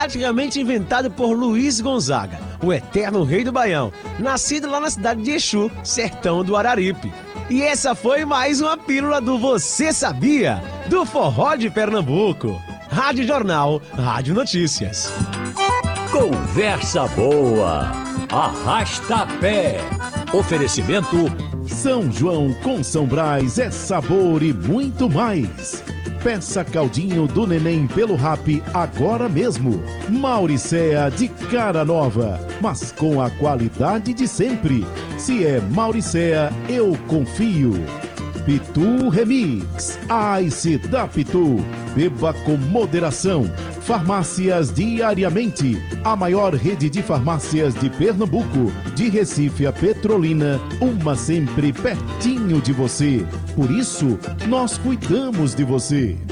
praticamente inventado por Luiz Gonzaga, o eterno rei do Baião, nascido lá na cidade de Exu, sertão do Araripe. E essa foi mais uma pílula do Você Sabia? Do Forró de Pernambuco. Rádio Jornal, Rádio Notícias. Conversa boa, arrasta pé. Oferecimento São João com São Brás é sabor e muito mais. Peça caldinho do neném pelo Rap agora mesmo. Mauricéa de cara nova, mas com a qualidade de sempre. Se é Mauricéa, eu confio. Pitu Remix, Ice da Pitu. Beba com moderação. Farmácias Diariamente, a maior rede de farmácias de Pernambuco, de Recife a Petrolina, uma sempre pertinho de você. Por isso, nós cuidamos de você.